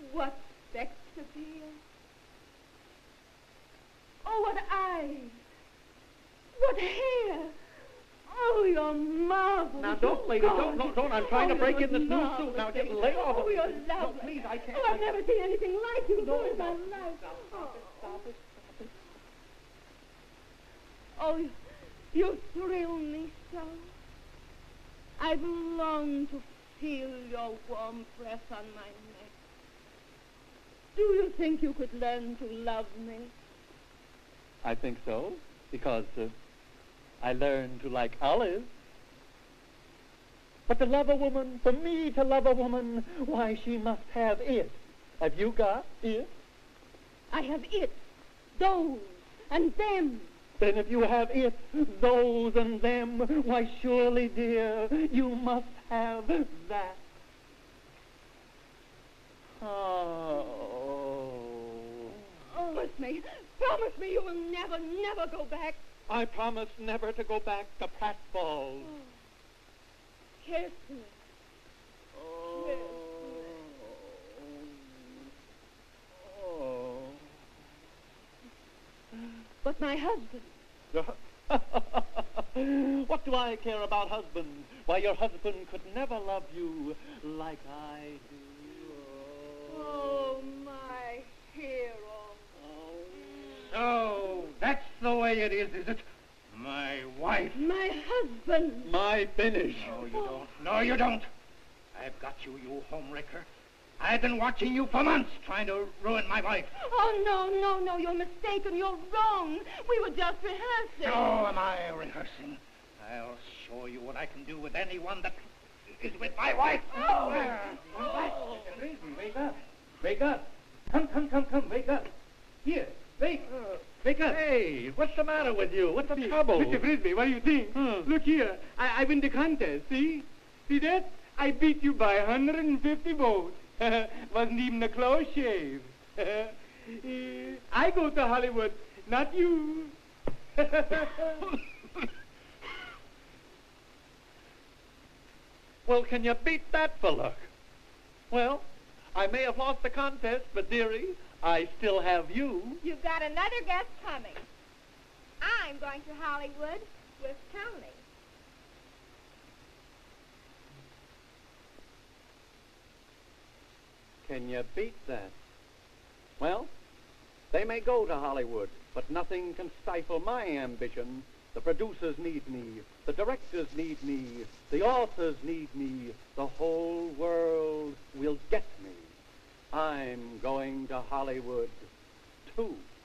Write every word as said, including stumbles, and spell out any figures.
what sex appeal? Oh, what eyes! What hair! Oh, you're marvelous. Now, don't, lady, don't, don't, don't. I'm trying oh, to break in this new marvelous, suit. Now, baby. get lay off Oh, of me. you're No, lovely. please, I can't. Oh, I've I- never seen anything like you No, in my no. life. Stop, stop it, stop it, stop it. Oh, you, you thrill me so. I've longed to feel your warm press on my neck. Do you think you could learn to love me? I think so, because uh, I learned to like olives. But to love a woman, for me to love a woman, why, she must have it. Have you got it? I have it, those, and them. Then if you have it, those and them, why, surely, dear, you must have that. Oh. Promise me, promise me you will never, never go back. I promise never to go back to Pratfalls. Oh. Kiss me. Oh. Kiss Oh. But my husband. Your hu- What do I care about husbands? Why, your husband could never love you like I do. Oh, my hero. So, that's the way it is, is it? My wife. My husband. My finish. No, you don't. No, you don't. I've got you, you homewrecker. I've been watching you for months, trying to ruin my wife. Oh, no, no, no, you're mistaken. You're wrong. We were just rehearsing. So am I rehearsing. I'll show you what I can do with anyone that is with my wife. Oh. Oh. Wake up. Wake up. Come, come, come, come. Wake up. Here. Wake. Uh, Wake up. Hey, what's the matter with you? What's the trouble? Mister Frisbee, what do you think? Hmm. Look here. I, I win the contest, see? See that? I beat you by one hundred fifty votes. Wasn't even a close shave. Uh, I go to Hollywood, not you. Well, can you beat that for luck? Well, I may have lost the contest, but dearie, I still have you. You've got another guest coming. I'm going to Hollywood with Tony. Can you beat that? Well, they may go to Hollywood, but nothing can stifle my ambition. The producers need me. The directors need me. The authors need me. The whole world will get me. I'm going to Hollywood, too.